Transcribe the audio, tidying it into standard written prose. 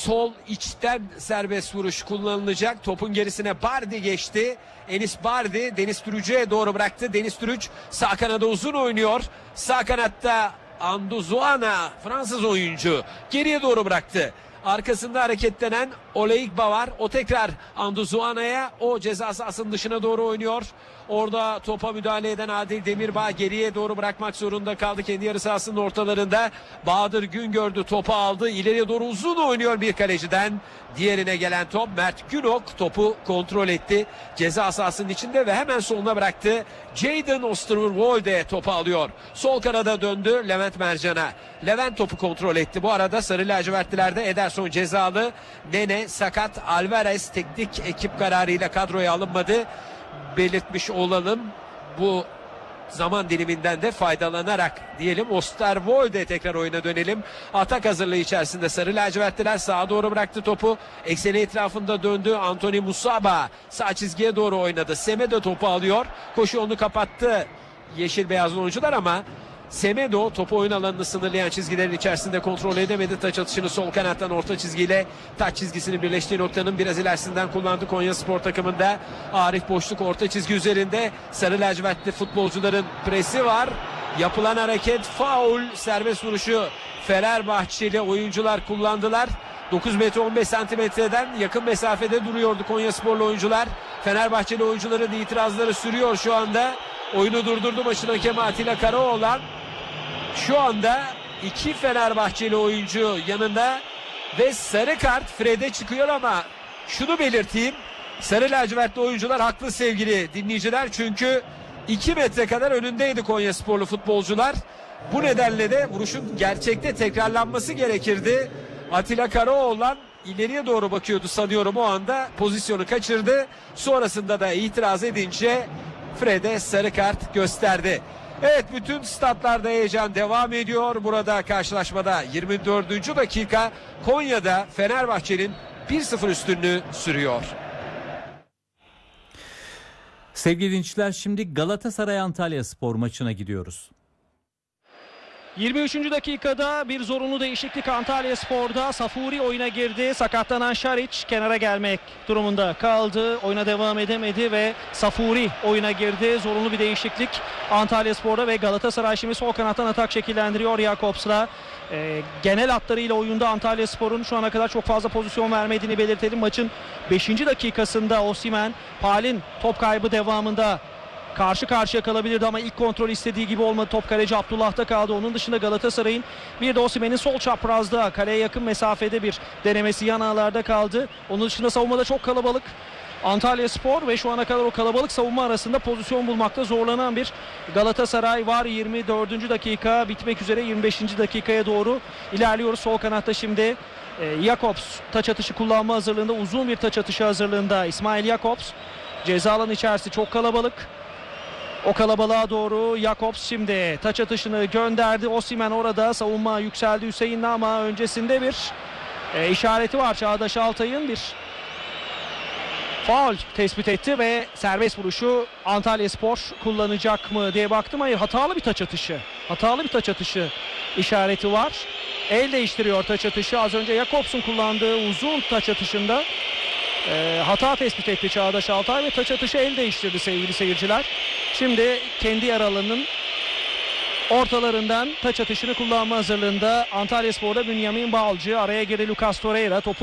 sol içten serbest vuruş kullanılacak. Topun gerisine Bardi geçti. Enis Bardi Deniz Türücü'ye doğru bıraktı. Deniz Türüc sağ kanada uzun oynuyor. Sağ kanatta Anduzuana Fransız oyuncu geriye doğru bıraktı. Arkasında hareketlenen Oleigba var. O tekrar Anduzuana'ya, o ceza sahasının dışına doğru oynuyor. Orada topa müdahale eden Adil Demirbağ geriye doğru bırakmak zorunda kaldı. Kendi yarı sahasının ortalarında Bahadır Güngördü topu aldı. İleriye doğru uzun oynuyor bir kaleciden. Diğerine gelen top, Mert Günok topu kontrol etti. Ceza sahasının içinde ve hemen soluna bıraktı. Jadon Osterwolde topu alıyor. Sol kanada döndü Levent Mercan'a. Levent topu kontrol etti. Bu arada sarı lacivertlilerde Ederson cezalı. Nene sakat. Alvarez teknik ekip kararıyla kadroya alınmadı. Belirtmiş olalım. Bu zaman diliminden de faydalanarak diyelim. Osterwolde tekrar oyuna dönelim. Atak hazırlığı içerisinde sarı lacivertliler sağa doğru bıraktı topu. Ekseni etrafında döndü. Anthony Musaba sağ çizgiye doğru oynadı. Semedo topu alıyor. Koşu yolunu kapattı yeşil beyazlı oyuncular ama Semedo topu oyun alanını sınırlayan çizgilerin içerisinde kontrol edemedi. Taç atışını sol kanattan orta çizgiyle taç çizgisini birleştiği noktanın biraz ilerisinden kullandı Konyaspor takımında. Arif boşluk orta çizgi üzerinde, sarı lacivertli futbolcuların presi var. Yapılan hareket faul, serbest vuruşu Fenerbahçeli oyuncular kullandılar. 9 metre 15 santimetreden yakın mesafede duruyordu Konyasporlu oyuncular. Fenerbahçeli oyuncuların itirazları sürüyor şu anda. Oyunu durdurdu maçın hakemi Atilla Karaoğlan. Şu anda iki Fenerbahçeli oyuncu yanında ve sarı kart Fred'e çıkıyor ama şunu belirteyim. Sarı lacivertli oyuncular haklı sevgili dinleyiciler. Çünkü 2 metre kadar önündeydi Konyasporlu futbolcular. Bu nedenle de vuruşun gerçekte tekrarlanması gerekirdi. Atilla Karaoğlan ileriye doğru bakıyordu sanıyorum o anda. Pozisyonu kaçırdı. Sonrasında da itiraz edince Fred'e sarı kart gösterdi. Evet, bütün statlarda heyecan devam ediyor. Burada karşılaşmada 24. dakika Konya'da Fenerbahçe'nin 1-0 üstünlüğü sürüyor. Sevgili dinleyiciler, şimdi Galatasaray Antalyaspor maçına gidiyoruz. 23. dakikada bir zorunlu değişiklik Antalyaspor'da. Safuri oyuna girdi. Sakatlanan Şariç kenara gelmek durumunda kaldı. Oyuna devam edemedi ve Safuri oyuna girdi. Zorunlu bir değişiklik Antalyaspor'da ve Galatasaray şimdi sol kanattan atak şekillendiriyor Jakobs'la. Genel hatlarıyla oyunda Antalyaspor'un şu ana kadar çok fazla pozisyon vermediğini belirtelim. Maçın 5. dakikasında Osimhen, Palin top kaybı devamında karşı karşıya kalabilirdi ama ilk kontrol istediği gibi olmadı. Top kaleci Abdullah'ta kaldı. Onun dışında Galatasaray'ın bir de Osimhen'in sol çaprazda kaleye yakın mesafede bir denemesi yan ağlarda kaldı. Onun dışında savunmada çok kalabalık Antalyaspor ve şu ana kadar o kalabalık savunma arasında pozisyon bulmakta zorlanan bir Galatasaray var. 24. dakika bitmek üzere, 25. dakikaya doğru ilerliyoruz. Sol kanatta şimdi Jakobs taç atışı kullanma hazırlığında, uzun bir taç atışı hazırlığında İsmail Jakobs. Ceza alanı içerisi çok kalabalık. O kalabalığa doğru Jakobs şimdi taç atışını gönderdi. Osimhen orada, savunma yükseldi Hüseyin'le ama öncesinde bir işareti var. Çağdaş Altay'ın bir faul tespit etti ve serbest vuruşu Antalyaspor kullanacak mı diye baktım. Hayır, hatalı bir taç atışı. Hatalı bir taç atışı işareti var. El değiştiriyor taç atışı. Az önce Jakobs'un kullandığı uzun taç atışında hata tespit etti Çağdaş Altay ve taç atışı el değiştirdi sevgili seyirciler. Şimdi kendi yer alanının ortalarından taç atışını kullanma hazırlığında Antalyaspor'da Bünyamin Balcı, araya girdi Lucas Torreira, topu